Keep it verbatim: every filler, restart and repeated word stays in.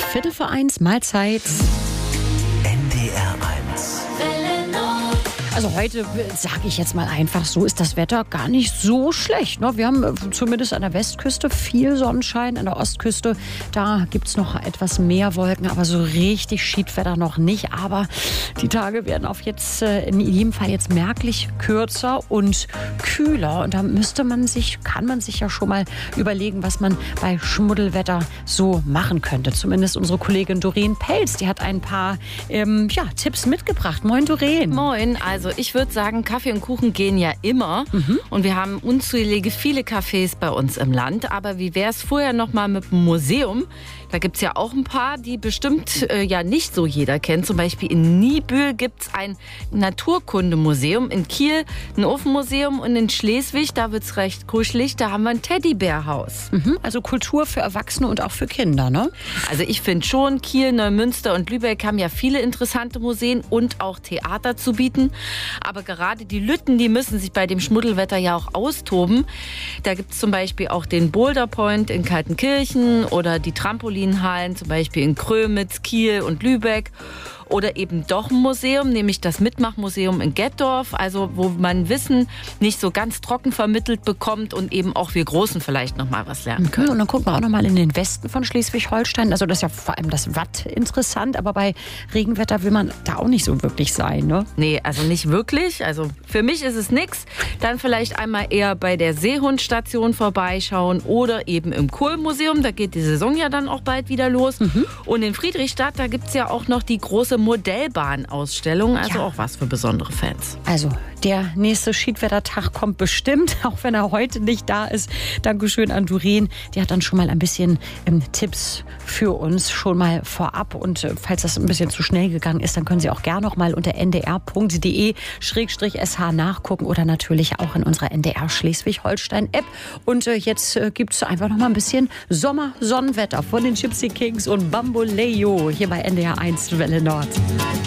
Viertel vor eins, Mahlzeit. N D R eins. Also heute, sage ich jetzt mal einfach so, ist das Wetter gar nicht so schlecht. Ne? Wir haben zumindest an der Westküste viel Sonnenschein, an der Ostküste, da gibt es noch etwas mehr Wolken, aber so richtig Schiedwetter noch nicht. Aber die Tage werden auf jetzt in jedem Fall jetzt merklich kürzer und kühler. Und da müsste man sich, kann man sich ja schon mal überlegen, was man bei Schmuddelwetter so machen könnte. Zumindest unsere Kollegin Doreen Pelz, die hat ein paar ähm, ja, Tipps mitgebracht. Moin Doreen. Moin, also ich würde sagen, Kaffee und Kuchen gehen ja immer. Mhm. Und wir haben unzählige viele Cafés bei uns im Land. Aber wie wäre es vorher noch mal mit dem Museum? Da gibt es ja auch ein paar, die bestimmt äh, ja nicht so jeder kennt. Zum Beispiel in Niebüll gibt es ein Naturkundemuseum, in Kiel ein Ofenmuseum und in Schleswig, da wird es recht kuschelig, da haben wir ein Teddybärhaus. Mhm, also Kultur für Erwachsene und auch für Kinder, ne? Also ich finde schon, Kiel, Neumünster und Lübeck haben ja viele interessante Museen und auch Theater zu bieten. Aber gerade die Lütten, die müssen sich bei dem Schmuddelwetter ja auch austoben. Da gibt es zum Beispiel auch den Boulder Point in Kaltenkirchen oder die Trampolin Hallen, zum Beispiel in Krömitz, Kiel und Lübeck. Oder eben doch ein Museum, nämlich das Mitmachmuseum in Gettorf, also wo man Wissen nicht so ganz trocken vermittelt bekommt und eben auch wir Großen vielleicht noch mal was lernen können. Und dann gucken wir auch noch mal in den Westen von Schleswig-Holstein. Also das ist ja vor allem das Watt interessant, aber bei Regenwetter will man da auch nicht so wirklich sein, ne? Nee, also nicht wirklich. Also für mich ist es nix. Dann vielleicht einmal eher bei der Seehundstation vorbeischauen oder eben im Kohlmuseum. Da geht die Saison ja dann auch bald wieder los. Mhm. Und in Friedrichstadt, da gibt es ja auch noch die große Modellbahnausstellung, also ja. Auch was für besondere Fans. Also der nächste Schiedwettertag kommt bestimmt, auch wenn er heute nicht da ist. Dankeschön an Doreen. Die hat dann schon mal ein bisschen ähm, Tipps für uns schon mal vorab. Und äh, falls das ein bisschen zu schnell gegangen ist, dann können Sie auch gerne noch mal unter n d r punkt d e schrägstrich s h nachgucken oder natürlich auch in unserer N D R Schleswig-Holstein-App. Und äh, jetzt äh, gibt es einfach noch mal ein bisschen Sommer-Sonnenwetter von den Gypsy Kings und Bamboleo hier bei N D R eins Welle Nord.